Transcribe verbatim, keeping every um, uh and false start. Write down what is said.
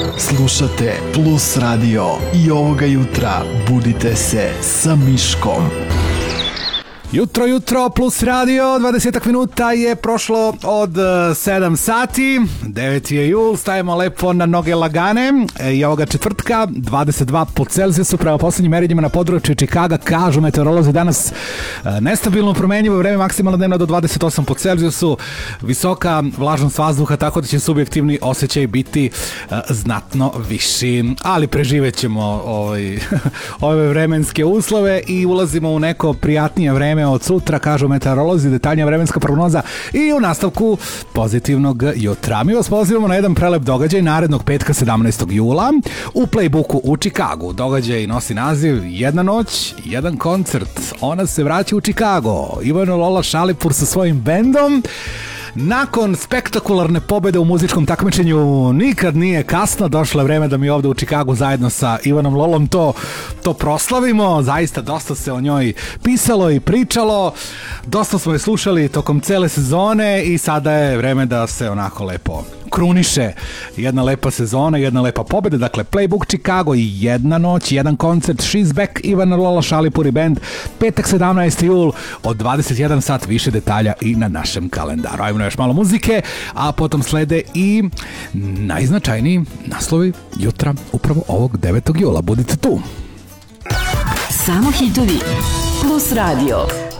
Slušate Plus Radio i ovoga jutra budite se sa Miškom. Jutro, jutro, Plus Radio, dvadeset minuta je prošlo od sedam sati, deveti je jul, stavimo lepo na noge lagane i ovoga četvrtka, dvadeset dva po Celzijusu, prema poslednjim merenjima na području Čikaga, kažu meteorolozi danas nestabilno promenjivo vreme, maksimalno dnevno do dvadeset osam po Celzijusu, visoka vlažnost vazduha, tako da će subjektivni osjećaj biti znatno viši, ali preživet ćemo ovaj, ove vremenske uslove i ulazimo u neko prijatnije vreme od sutra, kažu meteorolozi, detaljnija vremenska prognoza i u nastavku pozitivnog jutra. Mi vas pozivamo na jedan prelep događaj narednog petka sedamnaestog jula u Playbooku u Čikagu. Događaj nosi naziv Jedna noć, jedan koncert. Ona se vraća u Čikago. Ivano Lola Šalipur sa svojim bendom. Nakon spektakularne pobede u muzičkom takmičenju nikad nije kasno, došlo je vreme da mi ovde u Čikagu zajedno sa Ivanom Lolom to, to proslavimo. Zaista dosta se o njoj pisalo i pričalo, dosta smo je slušali tokom cele sezone i sada je vreme da se onako lepo kruniše jedna lepa sezona, jedna lepa pobeda. Dakle, Playbook Chicago i jedna noć, jedan koncert, She's Back, Ivana Lola Šalipur i band, petak sedamnaesti jul od dvadeset jedan sat, više detalja i na našem kalendaru. Ajmo na još malo muzike, a potom slede i najznačajniji naslovi jutra upravo ovog devetog jula. Budite tu. Samo hitovi Plus Radio.